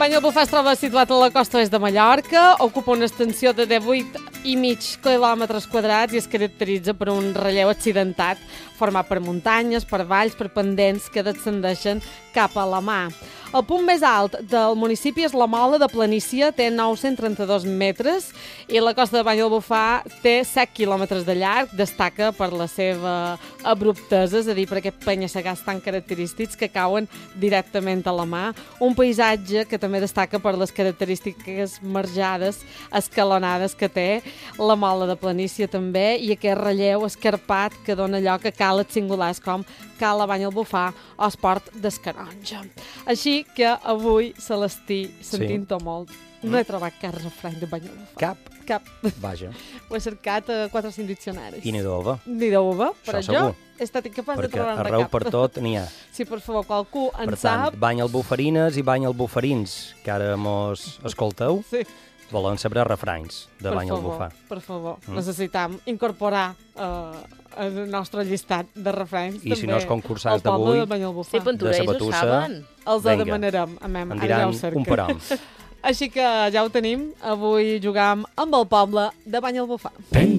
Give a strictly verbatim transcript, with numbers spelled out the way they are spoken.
Banyalbufar es troba situat a la costa oest de Mallorca, ocupa una extensió de divuit i mig quilòmetres quadrats i es caracteritza per un relleu accidentat format per muntanyes, per valls, per pendents que descendeixen cap a la mar. El punt més alt del municipi és la Mola de Planícia, té nou-cents trenta-dos metres i la costa de Banyalbufar té set quilòmetres de llarg, destaca per la seva abruptesa, és a dir, per aquests penya-segats tan característics que cauen directament a la mar. Un paisatge que també destaca per les característiques marjades, escalonades que té la Mola de Planícia també i aquest relleu escarpat que dona lloc a cales singulars com Cala Banyalbufar o Esport d'Escaronja. Així que avui se l'estic sentint-ho sí. molt. No he trobat cap refrany de Banyalbufar. Cap? Cap. Vaja. Ho he cercat a quatre o cinc diccionaris. I ni d'ova. Ni d'ova, però Això jo segur. he estat incapaç Perquè de trobar-ne cap. arreu per tot n'hi ha. Sí, per favor, qualcú en per tant, sap. Banyalbufarines i Banyalbufarins, que ara mos escolteu, Sí. volen saber refranys de Per Banyalbufar. favor, per favor. Mm. Necessitam incorporar uh, el nostre llistat de refranys. I si no els concursants al poble d'avui, de Banyalbufar. Sí, Penturells ho Sabatussa, saben. Els Vinga. demanarem. Amem, en ara ja diran ho cerca. un parom. Així que ja ho tenim. Avui jugam amb el poble de Banyalbufar. Vinga.